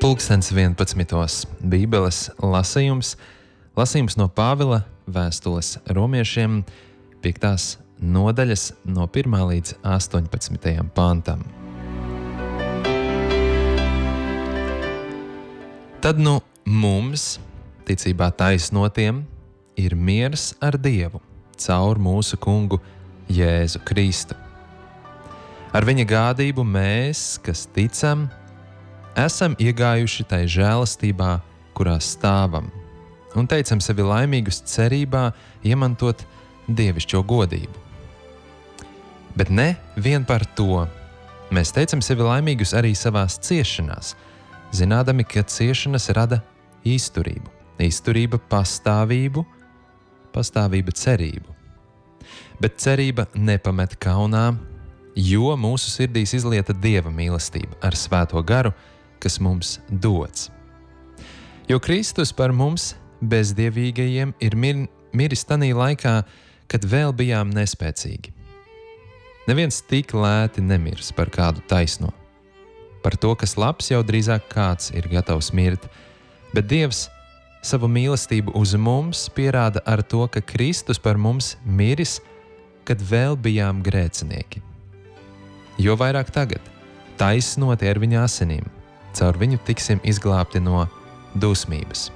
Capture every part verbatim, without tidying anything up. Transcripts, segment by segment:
Pulkstens vienpadsmitos Bībeles lasījums, lasījums no Pāvila vēstules romiešiem, piektās nodaļas no pirmā līdz astoņpadsmitajam pantam. Tad nu mums, ticībā taisnotiem, ir miers ar Dievu caur mūsu kungu Jēzu Kristu. Ar viņa gādību mēs, kas ticam, esam iegājuši tai žēlastībā, kurā stāvam, un teicam sevi laimīgus cerībā iemantot dievišķo godību. Bet ne vien par to. Mēs teicam sevi laimīgus arī savās ciešanās, zinādami, ka ciešanas rada izturību, izturība pastāvību, pastāvība cerību. Bet cerība nepamet kaunā, jo mūsu sirdīs izlieta Dieva mīlestība ar svēto garu, kas mums dots. Jo Kristus par mums bezdievīgajiem ir mir, miris tanī laikā, kad vēl bijām nespēcīgi. Neviens tik lēti nemirs par kādu taisno. Par to, kas labs, jau drīzāk kāds ir gatavs mirt, bet Dievs savu mīlestību uz mums pierāda ar to, ka Kristus par mums miris, kad vēl bijām grēcinieki. Jo vairāk tagad, taisnoti ar viņa asinīm, caur viņu tiksim izglābti no dusmības.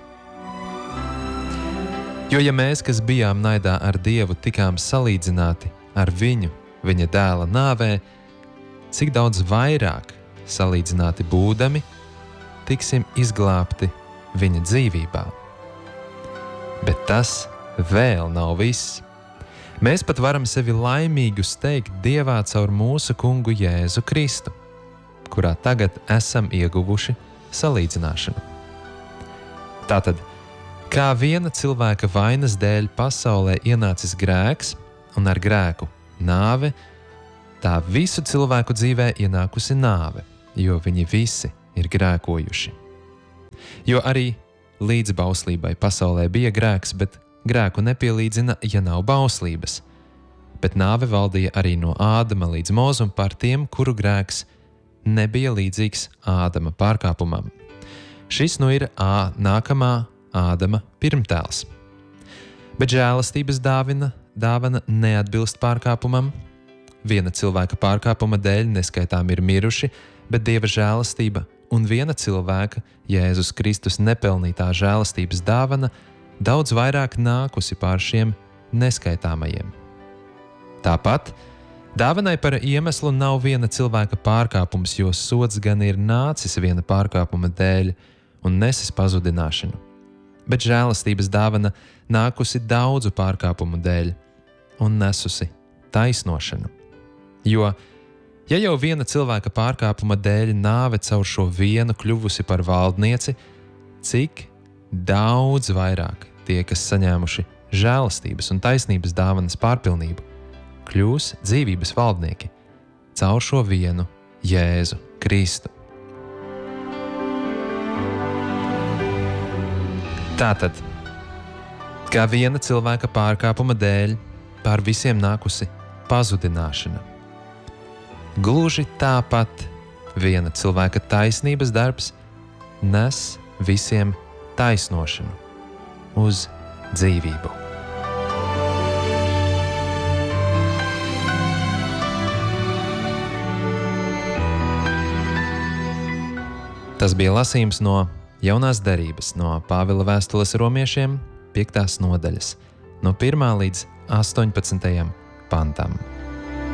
Jo ja mēs, kas bijām naidā ar Dievu, tikām salīdzināti ar viņu, viņa dēla nāvē, cik daudz vairāk salīdzināti būdami, tiksim izglābti viņa dzīvībā. Bet tas vēl nav viss. Mēs pat varam sevi laimīgus teikt Dievā caur mūsu kungu Jēzu Kristu, kurā tagad esam ieguvuši salīdzināšanu. Tātad, kā viena cilvēka vainas dēļ pasaulē ienācis grēks un ar grēku nāve, tā visu cilvēku dzīvē ienākusi nāve, jo viņi visi ir grēkojuši. Jo arī līdz bauslībai pasaulē bija grēks, bet grēku nepielīdzina, ja nav bauslības. Bet nāve valdīja arī no Ādama līdz Mozum par tiem, kuru grēks nebija līdzīgs Ādama pārkāpumam. Šis nu ir ā, nākamā Ādama pirmtēls. Bet žēlastības dāvina, dāvana neatbilst pārkāpumam. Viena cilvēka pārkāpuma dēļ neskaitām ir miruši, bet Dieva žēlastība un viena cilvēka, Jēzus Kristus nepelnītā žēlastības dāvana, daudz vairāk nākusi pār šiem neskaitāmajiem. Tāpat dāvanai par iemeslu nav viena cilvēka pārkāpums, jo sods gan ir nācis viena pārkāpuma dēļ un nesis pazudināšanu, bet žēlastības dāvana nākusi daudzu pārkāpumu dēļ un nesusi taisnošanu. Jo, ja jau viena cilvēka pārkāpuma dēļ nāve caur šo vienu kļuvusi par valdnieci, cik daudz vairāk tie, kas saņēmuši žēlastības un taisnības dāvanas pārpilnību, kļūs dzīvības valdnieki caur šo vienu Jēzu Kristu. Tātad, kā viena cilvēka pārkāpuma dēļ pār visiem nākusi pazudināšana, gluži tāpat viena cilvēka taisnības darbs nes visiem taisnošanu uz dzīvību. Tas bija lasījums no Jaunās derības, no Pāvila vēstules romiešiem, piektās nodaļas, no pirmā līdz astoņpadsmitajam pantam.